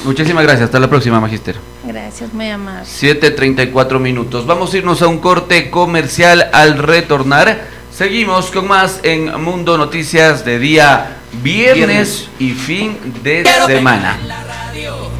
Muchísimas gracias, hasta la próxima, Magister. Gracias, muy amable. 7:34 minutos. Vamos a irnos a un corte comercial. Al retornar, seguimos con más en Mundo Noticias de día viernes y fin de semana.